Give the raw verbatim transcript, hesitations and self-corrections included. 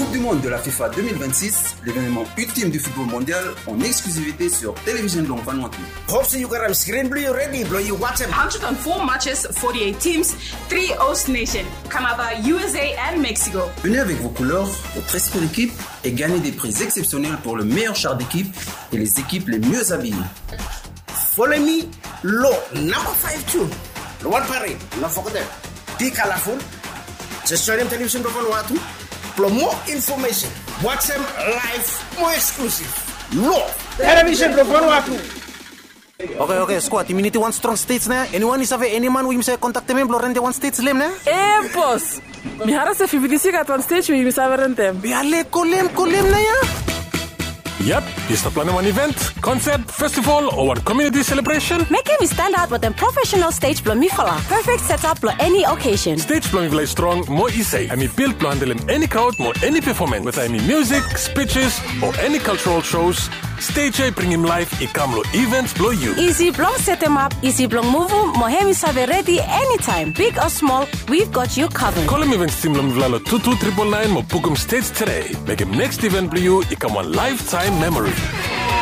Coupe du Monde de la FIFA deux mille vingt-six, l'événement ultime du football mondial en exclusivité sur Television Long Vanuatu. Hope you got a screen blue ready, blow you watch one hundred four matches, forty-eight teams, three host nations, Canada, U S A and Mexico. Venez avec vos couleurs, votre esprit d'équipe et gagnez des prix exceptionnels pour le meilleur char d'équipe et les équipes les mieux habillées. Follow me, low, number five two. The one parade, not forget. Be colorful. Just join them Television Long Vanuatu. For more information, watch them live, more exclusive. Low, Television Long Vanuatu. Okay, okay, squad. Immunity one strong states na. Anyone is have any man we say contact them blow rent one states lem na. Eh, boss. Mi hara se fifty-six at one stage we say rent them. Bi ale kolem kolem na ya. Yep, is the plan one event, concert, festival, or one community celebration? Make him stand out with a professional stage plumifala. Perfect setup for any occasion. Stage plumifala is strong, more easy. I mean, build plan handle any crowd, more any performance. With any music, speeches, or any cultural shows, Stage A bring him live, I come lo events blow you. Easy blong set him up, easy blong move him, mohemi save ready anytime. Big or small, we've got you covered. Call him events team lo two two nine nine mo book him stage today. Make him next event blow you, I come one lifetime memory.